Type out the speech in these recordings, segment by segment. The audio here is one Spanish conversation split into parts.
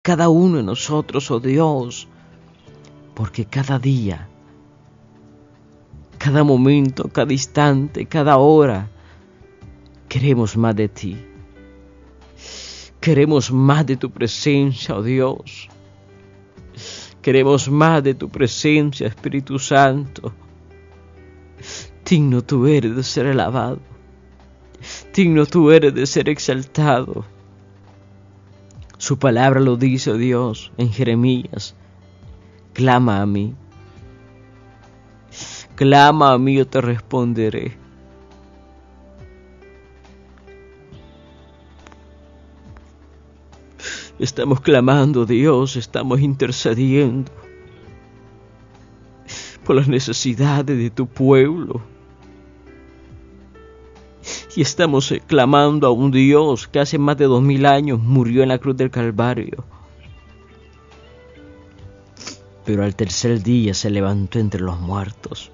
cada uno de nosotros, oh Dios, porque cada día, cada momento, cada instante, cada hora, queremos más de ti. Queremos más de tu presencia, oh Dios. Queremos más de tu presencia, Espíritu Santo. Digno tú eres de ser alabado. Digno tú eres de ser exaltado. Su palabra lo dice, oh Dios, en Jeremías. Clama a mí. Clama a mí, yo te responderé. Estamos clamando, Dios, estamos intercediendo por las necesidades de tu pueblo. Y estamos clamando a un Dios que hace más de 2000 años murió en la cruz del Calvario. Pero al tercer día se levantó entre los muertos.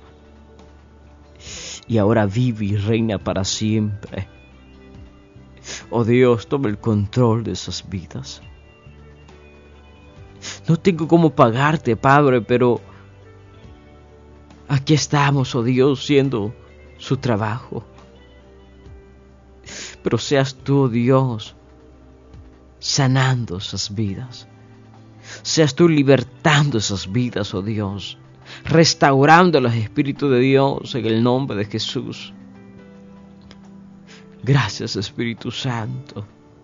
Y ahora vive y reina para siempre. Oh Dios, toma el control de esas vidas. No tengo cómo pagarte, Padre, pero aquí estamos, oh Dios, siendo su trabajo. Pero seas tú, oh Dios, sanando esas vidas. Seas tú libertando esas vidas, oh Dios, restaurando los espíritus de Dios en el nombre de Jesús. Gracias, Espíritu Santo.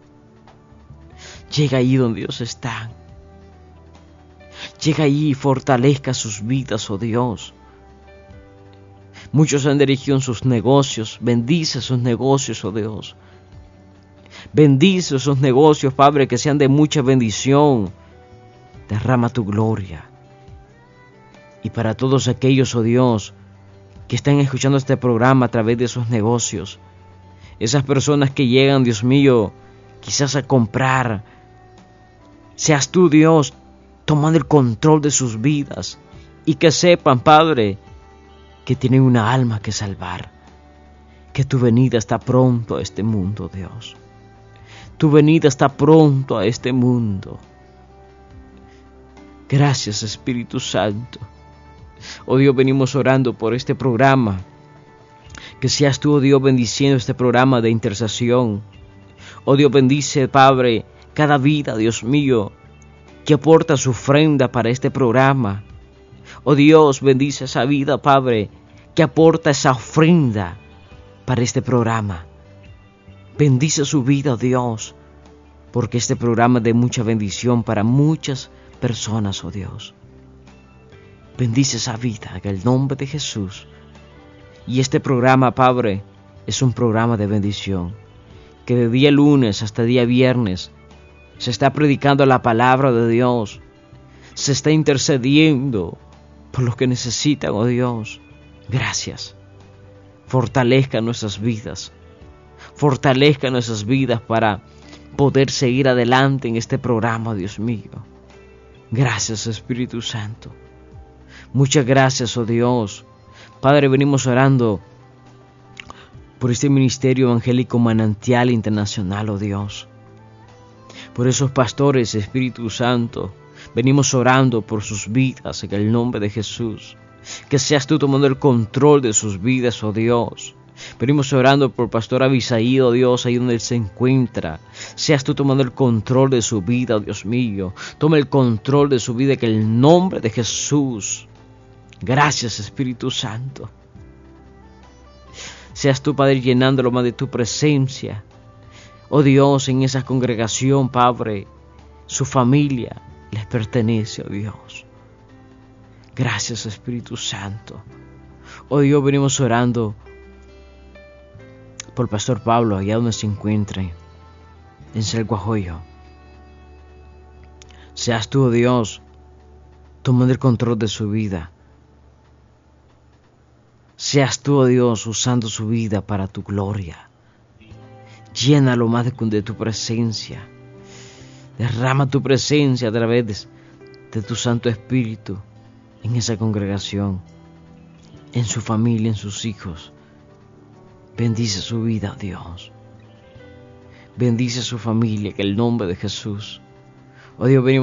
Llega ahí donde Dios está. Llega ahí y fortalezca sus vidas, oh Dios. Muchos han dirigido en sus negocios. Bendice sus negocios, oh Dios. Bendice esos negocios, Padre, que sean de mucha bendición. Derrama tu gloria. Y para todos aquellos, oh Dios, que están escuchando este programa a través de esos negocios, esas personas que llegan, Dios mío, quizás a comprar, seas tú, Dios, tomando el control de sus vidas y que sepan, Padre, que tienen una alma que salvar, que tu venida está pronto a este mundo, Dios. Tu venida está pronto a este mundo. Gracias, Espíritu Santo. Oh Dios, venimos orando por este programa. Que seas tú, oh Dios, bendiciendo este programa de intercesión. Oh Dios, bendice, Padre, cada vida, Dios mío, que aporta su ofrenda para este programa. Oh Dios, bendice esa vida, Padre, que aporta esa ofrenda para este programa. Bendice su vida, oh Dios, porque este programa es de mucha bendición para muchas personas, oh Dios. Bendice esa vida en el nombre de Jesús. Y este programa, Padre, es un programa de bendición, que de día lunes hasta día viernes se está predicando la palabra de Dios, se está intercediendo por los que necesitan, oh Dios. Gracias. Fortalezca nuestras vidas. Fortalezca nuestras vidas para poder seguir adelante en este programa, Dios mío. Gracias, Espíritu Santo. Muchas gracias, oh Dios. Padre, venimos orando por este ministerio evangélico Manantial Internacional, oh Dios. Por esos pastores, Espíritu Santo, venimos orando por sus vidas en el nombre de Jesús. Que seas tú tomando el control de sus vidas, oh Dios. Venimos orando por Pastor Abisaí, oh Dios, ahí donde él se encuentra. Seas tú tomando el control de su vida, oh Dios mío. Toma el control de su vida en el nombre de Jesús. Gracias, Espíritu Santo. Seas tú, Padre, llenándolo más de tu presencia. Oh Dios, en esa congregación, Padre, su familia les pertenece, oh Dios. Gracias, Espíritu Santo. Oh Dios, venimos orando por el Pastor Pablo, allá donde se encuentre, en Selguajoyo. Seas tú, oh Dios, tomando el control de su vida. Seas tú, oh Dios, usando su vida para tu gloria. Llénalo más de tu presencia. Derrama tu presencia a través de tu Santo Espíritu en esa congregación, en su familia, en sus hijos. Bendice su vida, oh Dios. Bendice su familia, en el nombre de Jesús. Oh Dios, venimos